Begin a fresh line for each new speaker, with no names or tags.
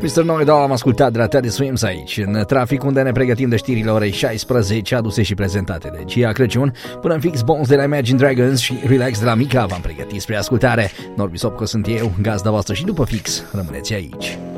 Mr. Know-It-All am ascultat de la Teddy Swims aici, în trafic, unde ne pregătim de știrile orei 16, aduse și prezentate de Gia Crăciun, până în fix Bones de la Imagine Dragons și Relax de la Mica v-am pregătit spre ascultare. Norbi Sopco sunt eu, gazda voastră și după fix rămâneți aici.